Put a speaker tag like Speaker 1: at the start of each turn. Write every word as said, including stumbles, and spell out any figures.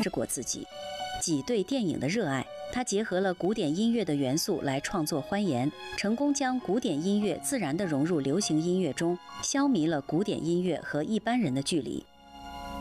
Speaker 1: 试过自己。己对电影的热爱，他结合了古典音乐的元素来创作《欢颜》，成功将古典音乐自然地融入流行音乐中，消弭了古典音乐和一般人的距离。